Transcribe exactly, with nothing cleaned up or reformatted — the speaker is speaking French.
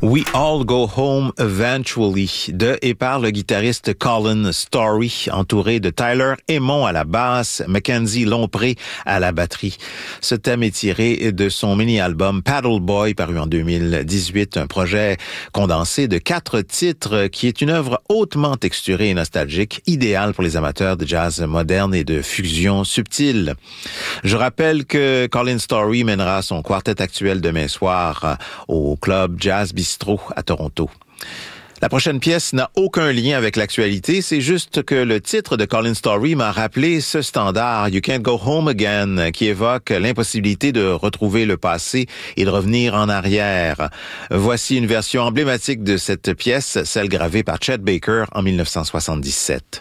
We All Go Home Eventually de et par le guitariste Colin Story, entouré de Tyler Aymon à la basse, Mackenzie Lompré à la batterie. Ce thème est tiré de son mini-album Paddle Boy paru en deux mille dix-huit, un projet condensé de quatre titres qui est une œuvre hautement texturée et nostalgique, idéale pour les amateurs de jazz moderne et de fusion subtile. Je rappelle que Colin Story mènera son quartet actuel demain soir au club Jazz Bistro à Toronto. La prochaine pièce n'a aucun lien avec l'actualité, c'est juste que le titre de Colin Story m'a rappelé ce standard You Can't Go Home Again qui évoque l'impossibilité de retrouver le passé et de revenir en arrière. Voici une version emblématique de cette pièce, celle gravée par Chet Baker en dix-neuf cent soixante-dix-sept.